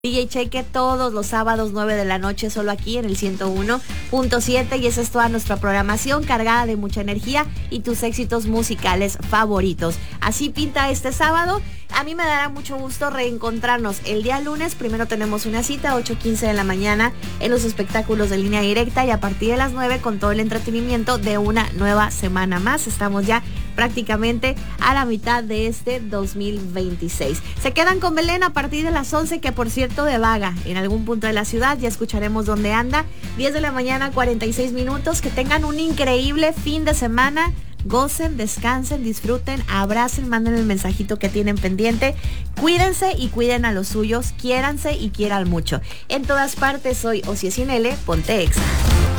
DJ Cheque todos los sábados 9 de la noche, solo aquí en el 101.7, y esa es toda nuestra programación cargada de mucha energía y tus éxitos musicales favoritos. Así pinta este sábado. A mí me dará mucho gusto reencontrarnos el día lunes. Primero tenemos una cita, 8:15 de la mañana, en los espectáculos de Línea Directa, y a partir de las 9 con todo el entretenimiento de una nueva semana más. Estamos ya prácticamente a la mitad de este 2026. Se quedan con Belén a partir de las 11, que por cierto de vaga en algún punto de la ciudad, ya escucharemos dónde anda. 10 de la mañana, 46 minutos. Que tengan un increíble fin de semana. Gocen, descansen, disfruten, abracen, manden el mensajito que tienen pendiente. Cuídense y cuiden a los suyos, quiéranse y quieran mucho. En todas partes soy Ociel Sinele, ponte Exa.